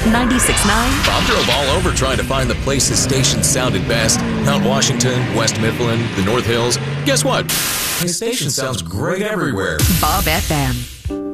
96.9. Bob drove all over trying to find the place his station sounded best. Mount Washington, West Mifflin, the North Hills. Guess what? His station sounds great everywhere. Bob FM.